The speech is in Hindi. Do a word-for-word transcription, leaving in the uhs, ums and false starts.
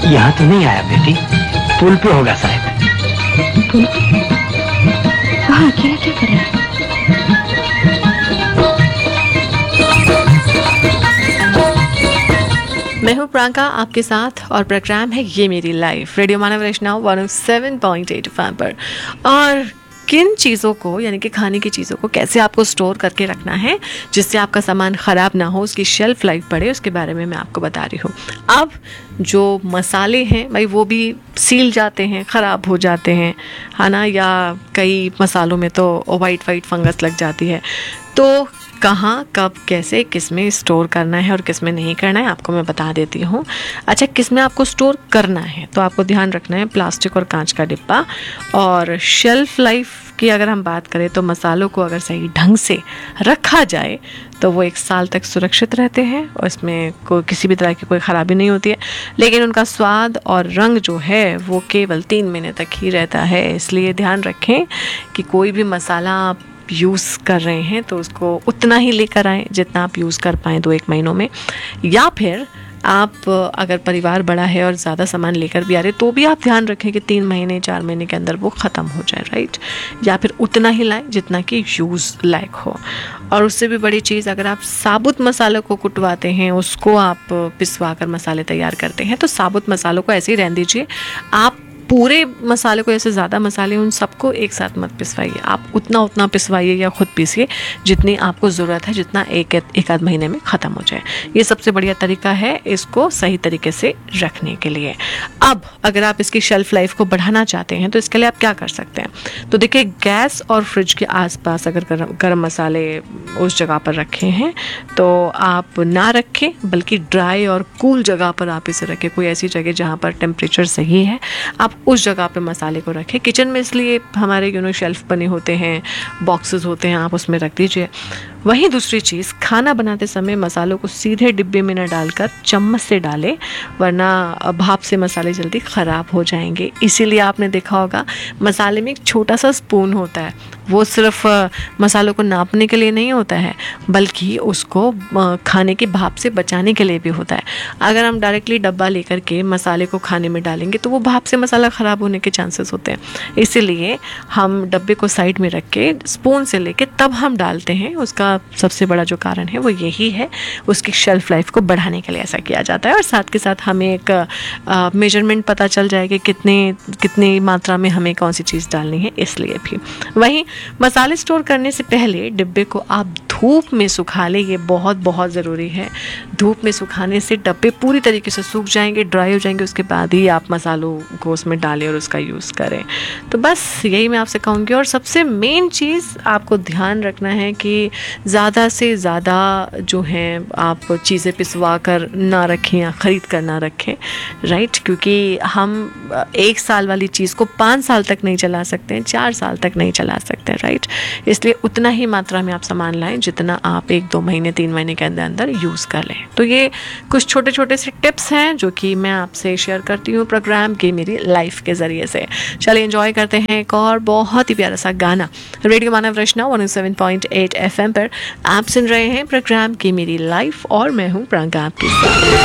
यहाँ तो नहीं आया बेटी, पुल पे होगा शायद। पुल पे? वहाँ अकेला क्या कर रहा है? मैं हूँ प्रियंका आपके साथ और प्रोग्राम है ये मेरी लाइफ, रेडियो मानव वैष्णव one O seven point eight F M पर। और किन चीज़ों को यानी कि खाने की चीज़ों को कैसे आपको स्टोर करके रखना है जिससे आपका सामान ख़राब ना हो, उसकी शेल्फ लाइफ बढ़े, उसके बारे में मैं आपको बता रही हूँ। अब जो मसाले हैं भाई वो भी सील जाते हैं, ख़राब हो जाते हैं, है ना, या कई मसालों में तो वाइट वाइट फंगस लग जाती है। तो कहाँ, कब, कैसे, किस में स्टोर करना है और किस में नहीं करना है आपको मैं बता देती हूँ। अच्छा, किस में आपको स्टोर करना है तो आपको ध्यान रखना है प्लास्टिक और कांच का डिब्बा। और शेल्फ लाइफ की अगर हम बात करें तो मसालों को अगर सही ढंग से रखा जाए तो वो एक साल तक सुरक्षित रहते हैं और इसमें कोई किसी भी तरह की कोई ख़राबी नहीं होती है। लेकिन उनका स्वाद और रंग जो है वो केवल तीन महीने तक ही रहता है। इसलिए ध्यान रखें कि कोई भी मसाला आप यूज़ कर रहे हैं तो उसको उतना ही लेकर आएँ जितना आप यूज़ कर पाएँ दो एक महीनों में। या फिर आप अगर परिवार बड़ा है और ज़्यादा सामान लेकर भी आ रहे तो भी आप ध्यान रखें कि तीन महीने चार महीने के अंदर वो ख़त्म हो जाए, राइट। या फिर उतना ही लाएं जितना कि यूज़ लायक हो। और उससे भी बड़ी चीज़, अगर आप साबुत मसालों को कुटवाते हैं, उसको आप पिसवा कर मसाले तैयार करते हैं तो साबुत मसालों को ऐसे ही रहने दीजिए। आप पूरे मसाले को, जैसे ज़्यादा मसाले उन सबको एक साथ मत पिसवाइए, आप उतना उतना पिसवाइए या खुद पीसिए जितनी आपको ज़रूरत है, जितना एक एक आध महीने में ख़त्म हो जाए। ये सबसे बढ़िया तरीका है इसको सही तरीके से रखने के लिए। अब अगर आप इसकी शेल्फ़ लाइफ को बढ़ाना चाहते हैं तो इसके लिए आप क्या कर सकते हैं। तो देखिए, गैस और फ्रिज के आसपास अगर गरम गरम मसाले उस जगह पर रखे हैं तो आप ना रखें, बल्कि ड्राई और कूल जगह पर आप इसे रखें। कोई ऐसी जगह जहाँ पर टेम्परेचर सही है, आप उस जगह पे मसाले को रखें। किचन में इसलिए हमारे यू नो शेल्फ बने होते हैं, बॉक्सेस होते हैं, आप उसमें रख दीजिए। वहीं दूसरी चीज़, खाना बनाते समय मसालों को सीधे डिब्बे में न डालकर चम्मच से डालें, वरना भाप से मसाले जल्दी ख़राब हो जाएंगे। इसीलिए आपने देखा होगा मसाले में एक छोटा सा स्पून होता है, वो सिर्फ मसालों को नापने के लिए नहीं होता है बल्कि उसको खाने की भाप से बचाने के लिए भी होता है। अगर हम डायरेक्टली डब्बा लेकर के मसाले को खाने में डालेंगे तो वो भाप से मसाला ख़राब होने के चांसेस होते हैं। इसीलिए हम डब्बे को साइड में रख के स्पून से लेके तब हम डालते हैं। उसका सबसे बड़ा जो कारण है वो यही है, उसकी शेल्फ लाइफ को बढ़ाने के लिए ऐसा किया जाता है। और साथ के साथ हमें एक मेजरमेंट पता चल जाए कि कितने कितनी मात्रा में हमें कौन सी चीज़ डालनी है, इसलिए भी। वहीं मसाले स्टोर करने से पहले डिब्बे को आप धूप में सुखा लें, ये बहुत बहुत ज़रूरी है। धूप में सुखाने से डब्बे पूरी तरीके से सूख जाएंगे, ड्राई हो जाएंगे, उसके बाद ही आप मसालों को उसमें डालें और उसका यूज़ करें। तो बस यही मैं आपसे कहूँगी। और सबसे मेन चीज़ आपको ध्यान रखना है कि ज़्यादा से ज़्यादा जो है आप चीज़ें पिसवा कर ना रखें या ख़रीद कर ना रखें, राइट। क्योंकि हम एक साल वाली चीज़ को पाँच साल तक नहीं चला सकते हैं, चार साल तक नहीं चला सकते हैं, राइट। इसलिए उतना ही मात्रा में आप सामान लाएं जितना आप एक दो महीने तीन महीने के अंदर अंदर यूज़ कर लें। तो ये कुछ छोटे छोटे से टिप्स हैं जो कि मैं आपसे शेयर करती हूँ प्रोग्राम की मेरी लाइफ के ज़रिए से। चलिए एंजॉय करते हैं एक और बहुत ही प्यारा सा गाना रेडियो मानव वैष्णव one O seven point eight F M पर। आप सुन रहे हैं प्रोग्राम की मेरी लाइफ और मैं हूँ प्रियंका आपके साथ।